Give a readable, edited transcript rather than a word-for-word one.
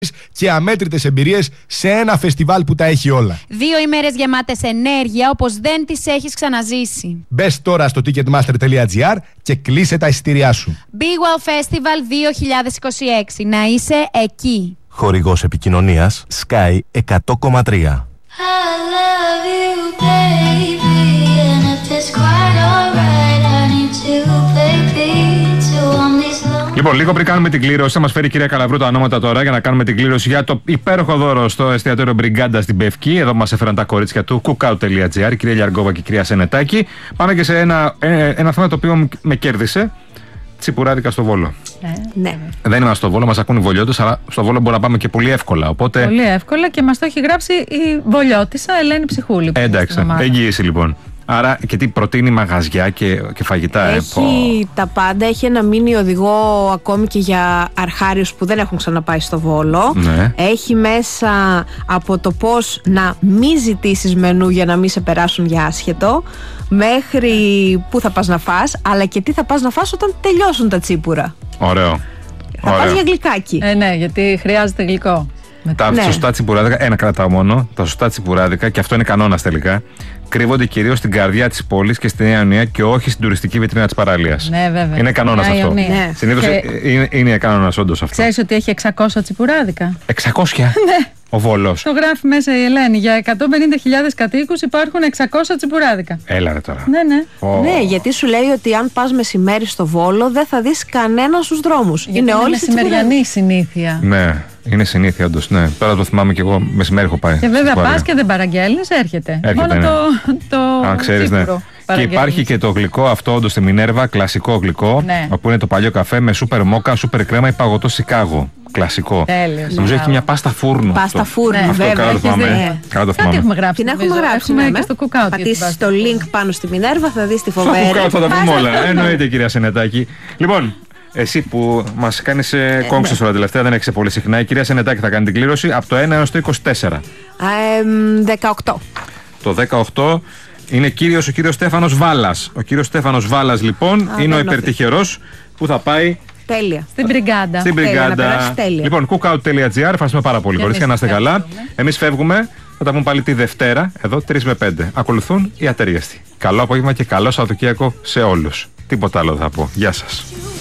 και αμέτρητες εμπειρίες σε ένα φεστιβάλ που τα έχει όλα. 2 ημέρες γεμάτες ενέργεια όπως δεν τις έχεις ξαναζήσει. Μπες τώρα στο ticketmaster.gr και κλείσε τα εισιτήριά σου. Big Wow Festival 2026. Να είσαι εκεί. Χορηγός επικοινωνίας Sky 100,3. Λοιπόν, λίγο πριν κάνουμε την κλήρωση, θα μας φέρει η κυρία Καλαβρού τα ονόματα τώρα για να κάνουμε την κλήρωση για το υπέροχο δώρο στο εστιατόριο Μπριγκάντα στην Πευκή. Εδώ μας έφεραν τα κορίτσια του cookout.gr, η κυρία Λιαργόβα και η κυρία Σενετάκη. Πάμε και σε ένα θέμα το οποίο με κέρδισε. Τσιπουράδικα στο Βόλο. Ναι. Δεν είμαστε στο Βόλο, μας ακούν οι Βολιώτες, αλλά στο Βόλο μπορούμε να πάμε και πολύ εύκολα. Οπότε... Πολύ εύκολα και μας το έχει γράψει η Βολιώτισσα Ελένη Ψυχούλη. Εντάξει, εγγύηση λοιπόν. Άρα και τι προτείνει μαγαζιά και φαγητά. Έχει τα πάντα, έχει ένα μίνι οδηγό ακόμη και για αρχάριους που δεν έχουν ξαναπάει στο Βόλο. Ναι. Έχει μέσα από το πώς να μην ζητήσεις μενού για να μην σε περάσουν για άσχετο, μέχρι που θα πας να φας, αλλά και τι θα πας να φας όταν τελειώσουν τα τσίπουρα. Ωραίο. Θα πας για γλυκάκι. Ναι, γιατί χρειάζεται γλυκό. Τα σωστά τσιπουράδικα, ένα κρατάω μόνο, τα σωστά τσιπουράδικα, και αυτό είναι κανόνας τελικά, κρύβονται κυρίως στην καρδιά της πόλης και στη Νέα Ιωνία και όχι στην τουριστική βιτρίνα της παραλίας. Ναι, βέβαια. Είναι κανόνας αυτό. Ναι. Συνήθως είναι κανόνας όντως αυτό. Ξέρεις ότι έχει 600 τσιπουράδικα. 600? Ναι. Ο Βόλος. Το γράφει μέσα η Ελένη. Για 150.000 κατοίκους υπάρχουν 600 τσιπουράδικα. Έλα ρε τώρα. Ναι. Ναι, γιατί σου λέει ότι αν πας μεσημέρι στο Βόλο δεν θα δεις κανέναν στους δρόμους. Είναι όλη μεσημεριανή συνήθεια. Ναι. Είναι συνήθεια όντως, ναι. Τώρα το θυμάμαι και εγώ, μεσημέρι έχω πάει. Και βέβαια πας και δεν παραγγέλνεις, έρχεται. Μόνο ναι. το αν ξέρεις, ναι. Και υπάρχει και το γλυκό αυτό όντως στη Μινέρβα, κλασικό γλυκό, ναι. όπου είναι το παλιό καφέ με σούπερ μόκα, σούπερ κρέμα ή παγωτό Σικάγο. Κλασικό. Τέλειος. Νομίζω έχει μια πάστα φούρνου. Πάστα φούρνου, αυτό βέβαια. Καλά το θυμάμαι. Κάτι έχουμε γράψει. Την έχουμε γράψει. Ναι, και στο cookout. Πατήσεις το link πάνω στη Μινέρβα, θα δεις τη φοβερή. Στο cookout θα τα πούμε όλα. Εννοείται, κυρία Σενετάκη. Λοιπόν, εσύ που μας κάνεις κόμψες τώρα τελευταία, δεν έχεις πολύ συχνά. Η κυρία Σενετάκη θα κάνει την κλήρωση από το 1 έως το 24. 18. Το 18 είναι ο κύριος Στέφανος Βάλας. Ο κύριος Στέφανος Βάλας λοιπόν είναι ο υπερτυχερός που θα πάει. Τέλεια. Στην Μπριγκάντα. Στην Μπριγκάντα. Λοιπόν, cookout.gr, ευχαριστούμε πάρα πολύ, κορίτσια, να είστε καλά. Εμείς φεύγουμε, θα τα πούμε πάλι τη Δευτέρα, εδώ 3 με 5. Ακολουθούν οι ατέριαστοι. Καλό απόγευμα και καλό Σαββατοκύριακο σε όλους. Τίποτα άλλο θα πω. Γεια σας.